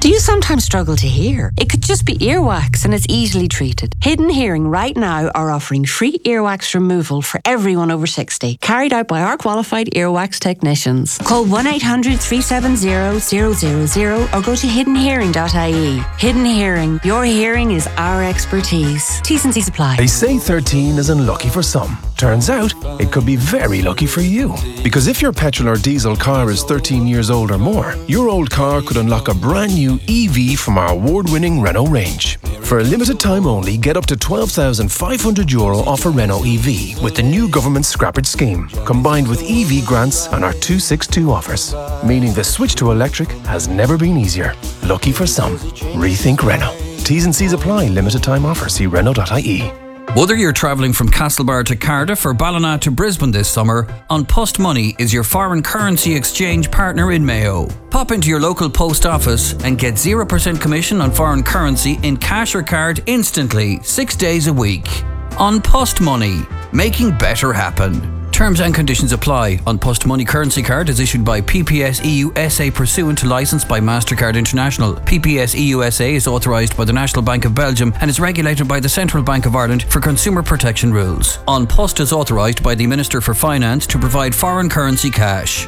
Do you sometimes struggle to hear? It could just be earwax and it's easily treated. Hidden Hearing right now are offering free earwax removal for everyone over 60, carried out by our qualified earwax technicians. Call 1-800-370-000 or go to hiddenhearing.ie. Hidden Hearing, your hearing is our expertise. T's and C's apply. They say 13 is unlucky for some. Turns out, it could be very lucky for you. Because if your petrol or diesel car is 13 years old or more, your old car could unlock a brand new EV from our award-winning Renault range. For a limited time only, get up to €12,500 off a Renault EV with the new government Scrappage scheme, combined with EV grants and our 262 offers. Meaning the switch to electric has never been easier. Lucky for some. Rethink Renault. T's and C's apply. Limited time offer. See Renault.ie. Whether you're travelling from Castlebar to Cardiff or Ballina to Brisbane this summer, An Post Money is your foreign currency exchange partner in Mayo. Pop into your local post office and get 0% commission on foreign currency in cash or card instantly, 6 days a week. An Post Money, making better happen. Terms and conditions apply. An Post Money currency card is issued by PPS EU SA pursuant to licence by MasterCard International. PPS EU SA is authorised by the National Bank of Belgium and is regulated by the Central Bank of Ireland for consumer protection rules. An Post is authorised by the Minister for Finance to provide foreign currency cash.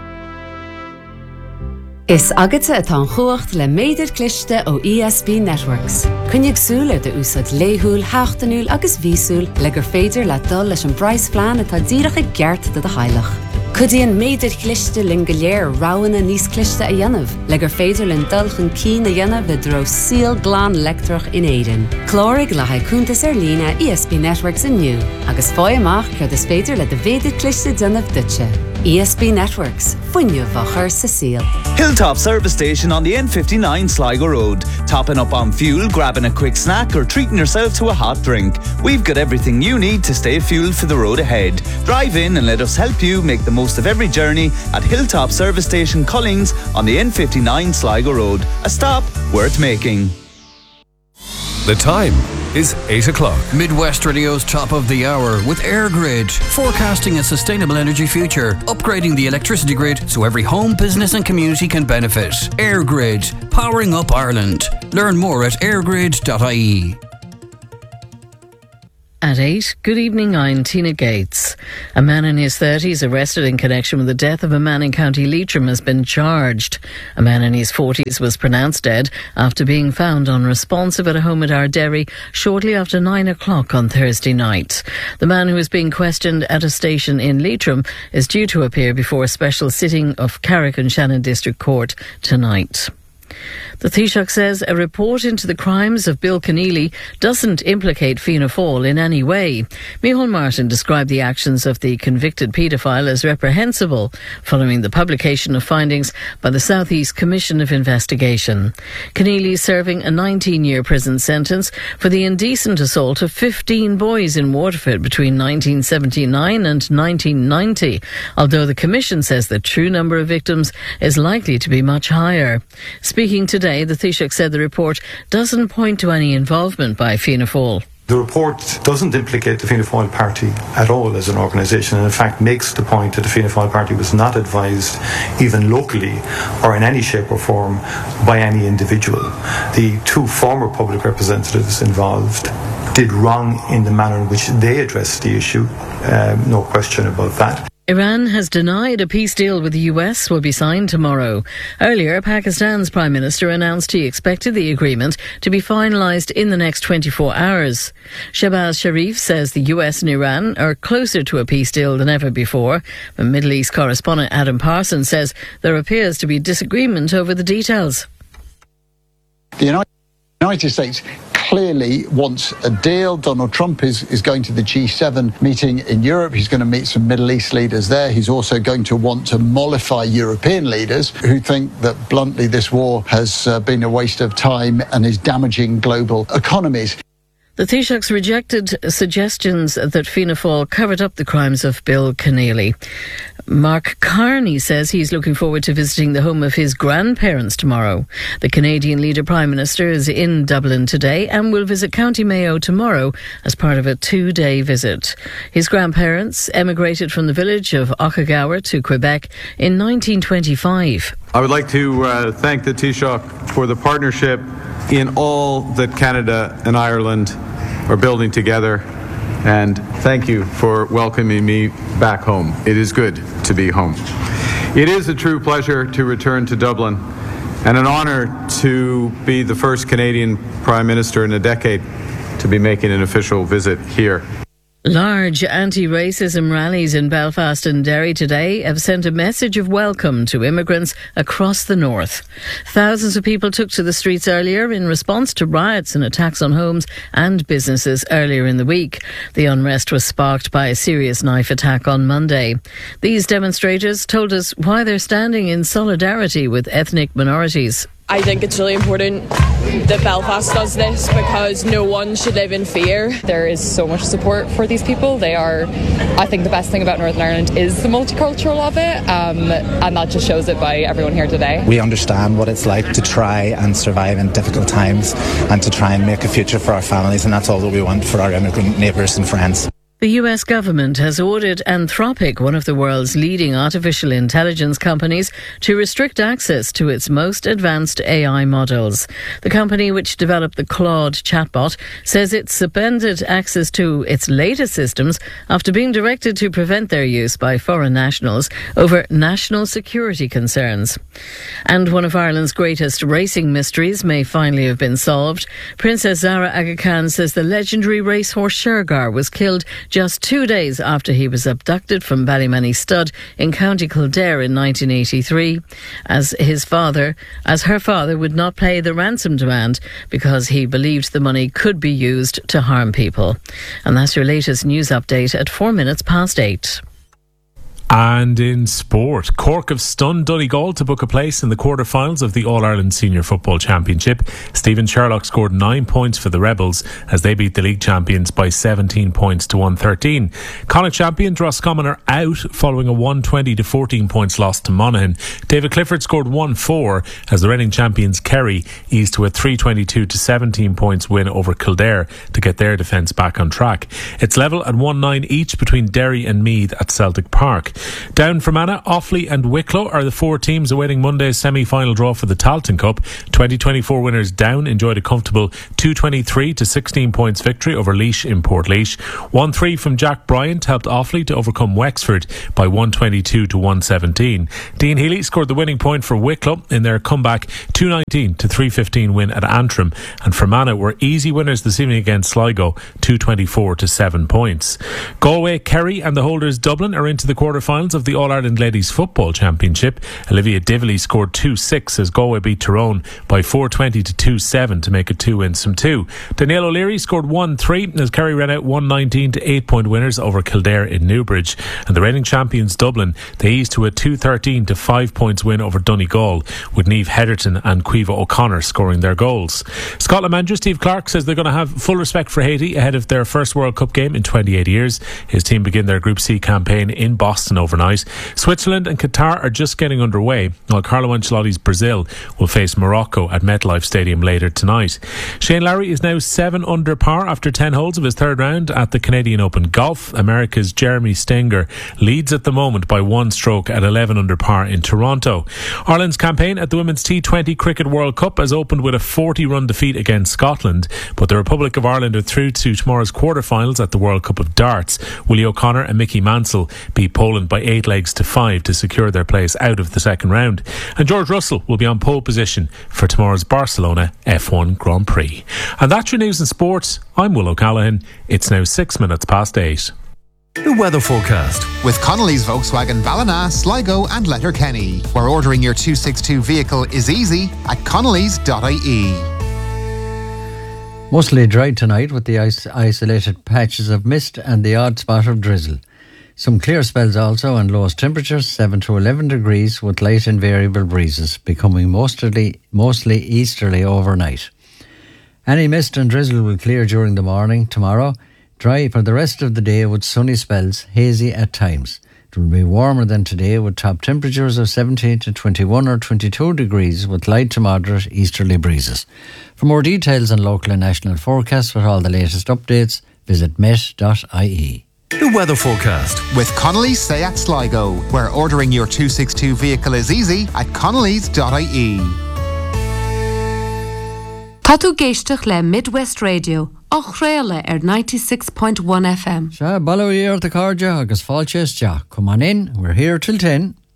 Is agate atá chuacht le méidir cliste ó ESB Networks. Cynnig súl ar de úsad léhúil, háchtanúil agus vísúil le gur féidir le dul leis an brais flean atá díreach gceart de hailach. Cudíon méidir cliste lin go léir ráhanna níos cliste a dhéanamh, le gur féidir lin dulchan cí na dhéanamh le dro síl glán lectrach in éidean. Clórig le haicúntas ar lína ESB Networks inniu, agus fáil amach cur is féidir le de féidir cliste dionamh dutse. ESB Networks, funniu vachar sa síl. Hilltop Service Station on the N59 Sligo Road. Topping up on fuel, grabbing a quick snack or treating yourself to a hot drink. We've got everything you need to stay fueled for the road ahead. Drive in and let us help you make the most of every journey at Hilltop Service Station Collings on the N59 Sligo Road. A stop worth making. The time is 8 o'clock. Midwest Radio's top of the hour with EirGrid, forecasting a sustainable energy future, upgrading the electricity grid so every home, business and community can benefit. EirGrid, powering up Ireland. Learn more at eirgrid.ie. At 8, good evening, I'm Tina Gates. A man in his 30s arrested in connection with the death of a man in County Leitrim has been charged. A man in his 40s was pronounced dead after being found unresponsive at a home at Ardderry shortly after 9 o'clock on Thursday night. The man who is being questioned at a station in Leitrim is due to appear before a special sitting of Carrick and Shannon District Court tonight. The Taoiseach says a report into the crimes of Bill Keneally doesn't implicate Fianna Fáil in any way. Micheál Martin described the actions of the convicted paedophile as reprehensible following the publication of findings by the South East Commission of Investigation. Keneally is serving a 19-year prison sentence for the indecent assault of 15 boys in Waterford between 1979 and 1990, although the Commission says the true number of victims is likely to be much higher. Speaking today, the Taoiseach said the report doesn't point to any involvement by Fianna Fáil. The report doesn't implicate the Fianna Fáil party at all as an organisation, and in fact makes the point that the Fianna Fáil party was not advised even locally or in any shape or form by any individual. The two former public representatives involved did wrong in the manner in which they addressed the issue, no question about that. Iran has denied a peace deal with the US will be signed tomorrow. Earlier, Pakistan's Prime Minister announced he expected the agreement to be finalised in the next 24 hours. Shehbaz Sharif says the US and Iran are closer to a peace deal than ever before. But Middle East correspondent Adam Parsons says there appears to be disagreement over the details. The United States clearly wants a deal. Donald Trump is going to the G7 meeting in Europe. He's going to meet some Middle East leaders there. He's also going to want to mollify European leaders who think that, bluntly, this war has been a waste of time and is damaging global economies. The Taoiseachs rejected suggestions that Fianna Fáil covered up the crimes of Bill Keneally. Mark Carney says he's looking forward to visiting the home of his grandparents tomorrow. The Canadian Leader Prime Minister is in Dublin today and will visit County Mayo tomorrow as part of a 2-day visit. His grandparents emigrated from the village of Okagawa to Quebec in 1925. I would like to thank the Taoiseach for the partnership in all that Canada and Ireland are building together. And thank you for welcoming me back home. It is good to be home. It is a true pleasure to return to Dublin and an honour to be the first Canadian Prime Minister in a decade to be making an official visit here. Large anti-racism rallies in Belfast and Derry today have sent a message of welcome to immigrants across the north. Thousands of people took to the streets earlier in response to riots and attacks on homes and businesses earlier in the week. The unrest was sparked by a serious knife attack on Monday. These demonstrators told us why they're standing in solidarity with ethnic minorities. I think it's really important that Belfast does this because no one should live in fear. There is so much support for these people. They are, I think the best thing about Northern Ireland is the multicultural of it, and that just shows it by everyone here today. We understand what it's like to try and survive in difficult times and to try and make a future for our families, and that's all that we want for our immigrant neighbours and friends. The US government has ordered Anthropic, one of the world's leading artificial intelligence companies, to restrict access to its most advanced AI models. The company, which developed the Claude chatbot, says it suspended access to its latest systems after being directed to prevent their use by foreign nationals over national security concerns. And one of Ireland's greatest racing mysteries may finally have been solved. Princess Zara Aga Khan says the legendary racehorse Shergar was killed just 2 days after he was abducted from Ballymoney Stud in County Kildare in 1983, as her father would not pay the ransom demand because he believed the money could be used to harm people. And that's your latest news update at 8:04. And in sport, Cork have stunned Donegal to book a place in the quarter-finals of the All-Ireland Senior Football Championship. Stephen Sherlock scored 9 points for the Rebels as they beat the league champions by 17 points to 113. Connacht champions Roscommon are out following a 120 to 14 points loss to Monaghan. David Clifford scored 1-4 as the reigning champions Kerry eased to a 322 to 17 points win over Kildare to get their defence back on track. It's level at 1-9 each between Derry and Meath at Celtic Park. Down Fermanagh, Offaly and Wicklow are the 4 teams awaiting Monday's semi-final draw for the Tailteann Cup. 2024 winners Down enjoyed a comfortable 223 to 16 points victory over Laois in Portlaoise. 1-3 from Jack Bryant helped Offaly to overcome Wexford by 122 to 117. Dean Healy scored the winning point for Wicklow in their comeback 219 to 315 win at Antrim, and Fermanagh were easy winners this evening against Sligo 224 to 7 points. Galway, Kerry and the holders Dublin are into the quarter-finals of the All-Ireland Ladies Football Championship. Olivia Dively scored 2-6 as Galway beat Tyrone by 420 to 2-7 to make it 2 wins from 2. Danielle O'Leary scored 1-3 as Kerry ran out 119 to 8-point winners over Kildare in Newbridge. And the reigning champions Dublin, they eased to a 213 to 5 points win over Donegal, with Niamh Heatherton and Caoimhe O'Connor scoring their goals. Scotland manager Steve Clarke says they're going to have full respect for Haiti ahead of their first World Cup game in 28 years. His team begin their Group C campaign in Boston overnight. Switzerland and Qatar are just getting underway, while Carlo Ancelotti's Brazil will face Morocco at MetLife Stadium later tonight. Shane Lowry is now 7 under par after 10 holes of his third round at the Canadian Open Golf. America's Jeremy Stenger leads at the moment by 1 stroke at 11 under par in Toronto. Ireland's campaign at the Women's T20 Cricket World Cup has opened with a 40-run defeat against Scotland, but the Republic of Ireland are through to tomorrow's quarter-finals at the World Cup of Darts. Willie O'Connor and Mickey Mansell beat Poland by 8 legs to 5 to secure their place out of the second round. And George Russell will be on pole position for tomorrow's Barcelona F1 Grand Prix. And that's your news and sports. I'm Will O'Callaghan. It's now 8:06. The weather forecast with Connolly's Volkswagen Ballina, Sligo and Letterkenny, where ordering your 262 vehicle is easy at connolly's.ie. Mostly dry tonight with the isolated patches of mist and the odd spot of drizzle. Some clear spells also, and lowest temperatures 7 to 11 degrees with light and variable breezes, becoming mostly easterly overnight. Any mist and drizzle will clear during the morning tomorrow. Dry for the rest of the day with sunny spells, hazy at times. It will be warmer than today with top temperatures of 17 to 21 or 22 degrees with light to moderate easterly breezes. For more details on local and national forecasts with all the latest updates, visit met.ie. The weather forecast with Connolly's Seat Sligo, where ordering your 262 vehicle is easy at connellys.ie. Tá tú géisteach le Midwest Radio, á chréile 96.1 FM. Ballawí ar the carja agus fáilte is Jack. Come on in, we're here till 10.